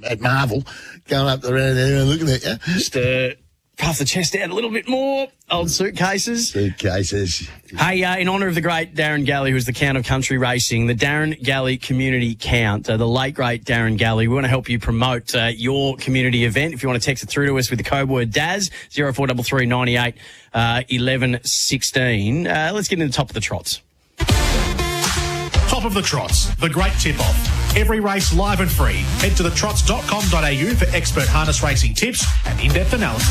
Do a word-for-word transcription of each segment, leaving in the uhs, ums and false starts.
at Marvel, going up around there and looking at you. Just uh, puff the chest out a little bit more. Old suitcases. Suitcases. Hey, uh, in honour of the great Darren Galley, who's the Count of Country Racing, the Darren Galley Community Count, uh, the late, great Darren Galley, we want to help you promote uh, your community event. If you want to text it through to us with the code word D A Z, zero four three three nine eight uh, eleven sixteen. Uh, let's get into the top of the trots. Top of the Trots, the great tip-off. Every race live and free. Head to the trots dot com dot a u for expert harness racing tips and in-depth analysis.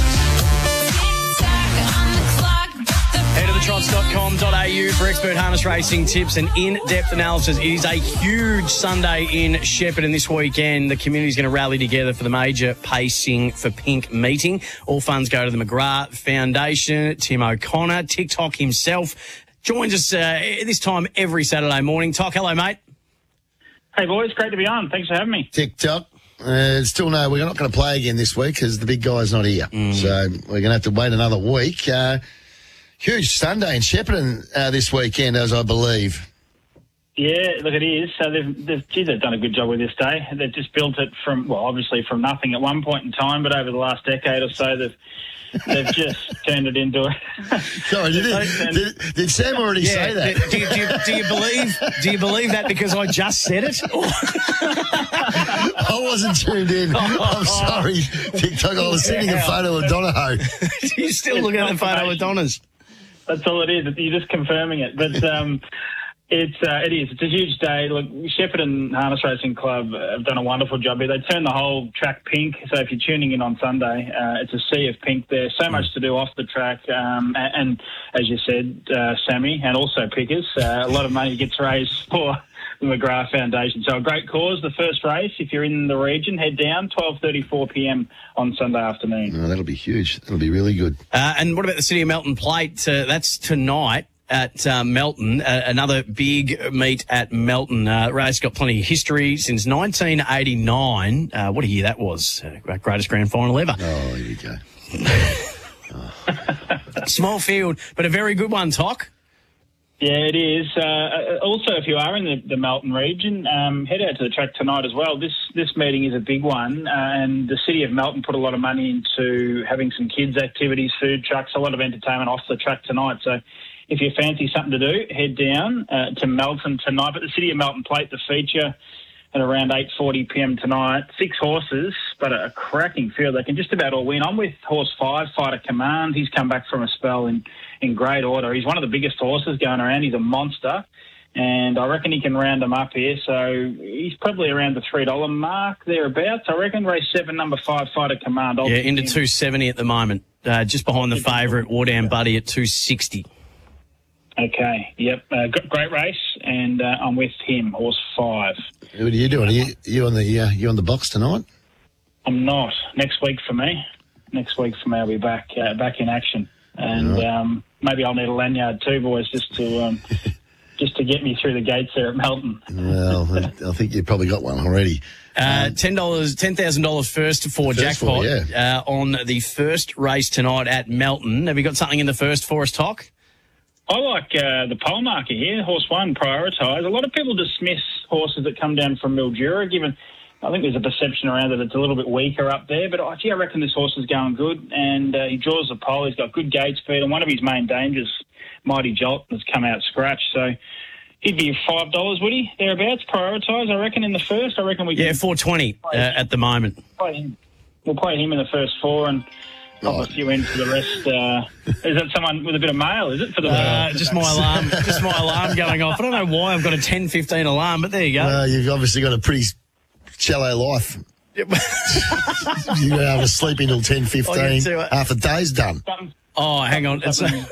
Head to the trots dot com dot a u for expert harness racing tips and in-depth analysis. It is a huge Sunday in Shepparton this weekend. The community's going to rally together for the major Pacing for Pink meeting. All funds go to the McGrath Foundation. Tim O'Connor, TikTok himself, joins us uh, this time every Saturday morning. Tok, hello, mate. Hey, boys. Great to be on. Thanks for having me. TikTok. Uh, still no, we're not going to play again this week because the big guy's not here. Mm. So we're going to have to wait another week. Uh, huge Sunday in Shepparton uh, this weekend, as I believe. Yeah, look, it is. So they've, they've, geez, they've done a good job with this day. They've just built it from, well, obviously from nothing at one point in time, but over the last decade or so, they've They've just turned it into a... Sorry, did, it, did, did Sam already yeah, say that? Do you, do, you, do you believe Do you believe that because I just said it? I wasn't tuned in. I'm sorry, TikTok. I was sending a photo of Donahoe. You're still looking at the photo of Donna's. That's all it is. You're just confirming it. But... Um, It's uh, it is. It's a huge day. Look, Shepparton Harness Racing Club have done a wonderful job here. They turned the whole track pink. So if you're tuning in on Sunday, uh, it's a sea of pink there. So much to do off the track. Um, and, and as you said, uh, Sammy, and also Pickers, uh, a lot of money gets raised for the McGrath Foundation. So a great cause. The first race, if you're in the region, head down, twelve thirty-four p.m. on Sunday afternoon. Oh, that'll be huge. That'll be really good. Uh, and what about the City of Melton Plate? Uh, that's tonight at uh, Melton, uh, another big meet at Melton. Uh, race got plenty of history since nineteen eighty-nine. Uh, what a year that was. Uh, greatest grand final ever. Oh, here you go. oh. Small field, but a very good one, Tok. Yeah, it is. Uh, also, if you are in the, the Melton region, um, head out to the track tonight as well. This this meeting is a big one, uh, and the City of Melton put a lot of money into having some kids' activities, food trucks, a lot of entertainment off the track tonight. So if you fancy something to do, head down uh, to Melton tonight. But the City of Melton Plate, the feature at around eight forty p.m. tonight. Six horses, but a cracking field. They can just about all win. I'm with horse five, Fighter Command. He's come back from a spell in, in great order. He's one of the biggest horses going around. He's a monster, and I reckon he can round them up here. So he's probably around the three dollar mark, thereabouts. I reckon race seven, number five, Fighter Command. I'll yeah, into two seventy at the moment, uh, just behind the favourite, Wardam Buddy, at two sixty. Okay, yep, uh, great race, and uh, I'm with him, horse five. What are you doing? Are you, you on the uh, you on the box tonight? I'm not. Next week for me. Next week for me, I'll be back uh, back in action, and right. um, maybe I'll need a lanyard too, boys, just to um, just to get me through the gates there at Melton. Well, I think you've probably got one already. Uh, ten dollars, ten thousand dollars first for first jackpot for, yeah. uh, on the first race tonight at Melton. Have you got something in the first for us, Tok? I like uh, the pole marker here, horse one, Prioritise. A lot of people dismiss horses that come down from Mildura, given I think there's a perception around that it's a little bit weaker up there. But actually, I reckon this horse is going good, and uh, he draws the pole. He's got good gate speed, and one of his main dangers, Mighty Jolt, has come out scratch. So he'd be five dollars, would he? Thereabouts, Prioritise, I reckon, in the first. I reckon we can... Yeah, four twenty uh, at the moment. Play him. We'll play him in the first four, and... I'll put you in for the rest. Uh, is that someone with a bit of mail, is it? For the uh, just my alarm just my alarm going off. I don't know why I've got a ten fifteen alarm, but there you go. Uh, you've obviously got a pretty shallow life. Yep. You're going to have to sleep until ten fifteen. Half the day's done. Oh, hang on. It's, uh,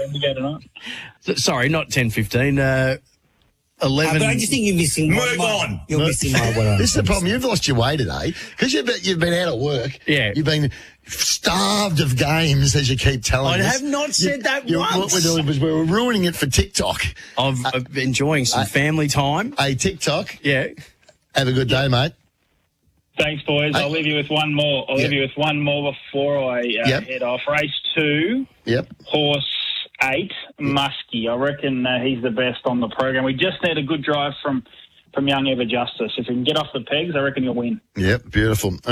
sorry, not ten fifteen. Uh, eleven. Uh, I just think you're missing. Move my, on. You're missing my one. This is the problem. You've lost your way today because you've been, you've been out of work. Yeah. You've been starved of games, as you keep telling I us. I have not said you, that you, once. What we're doing is we're ruining it for TikTok. I'm uh, enjoying some uh, family time. Hey, TikTok. Yeah. Have a good day, mate. Thanks, boys. Hey. I'll leave you with one more. I'll yep. leave you with one more before I uh, yep. head off. Race two. Yep. Horse eight, Muskie. I reckon uh, he's the best on the program. We just need a good drive from, from young Ever Justice. If we can get off the pegs, I reckon you'll win. Yep, beautiful.